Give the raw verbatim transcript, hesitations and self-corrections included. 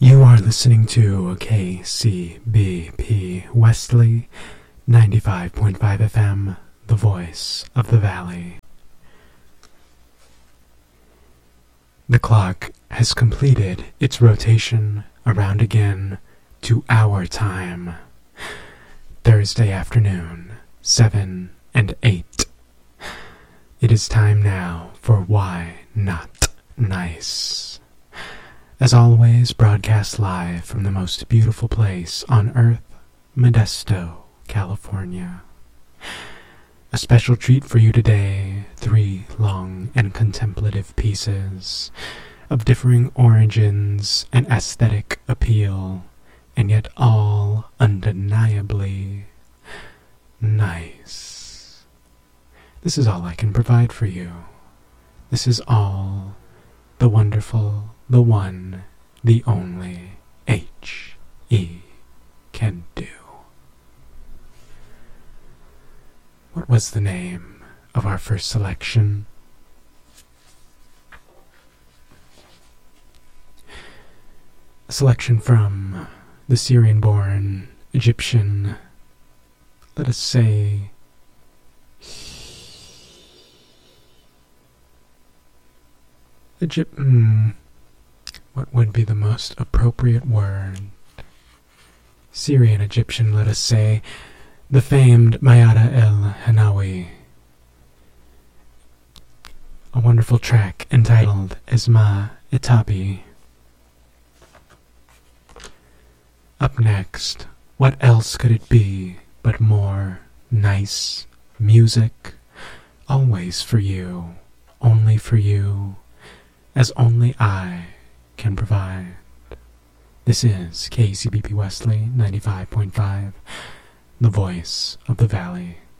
You are listening to K C B P Wesley, ninety-five point five F M, the voice of the valley. The clock has completed its rotation around again to our time. Thursday afternoon, seven and eight. It is time now for Why Not Nice. As always, broadcast live from the most beautiful place on earth, Modesto, California. A special treat for you today, three long and contemplative pieces of differing origins and aesthetic appeal, and yet all undeniably nice. This is all I can provide for you. This is all the wonderful, the one, the only H E can do. What was the name of our first selection? A selection from the Syrian-born Egyptian, let us say, Egypt. Mm, what would be the most appropriate word? Syrian Egyptian, let us say, the famed Mayada El Hanawi. A wonderful track entitled Esma Itabi. Up next, what else could it be but more nice music? Always for you, only for you, as only I can provide. This is K C B P Wesley ninety-five point five, the voice of the valley.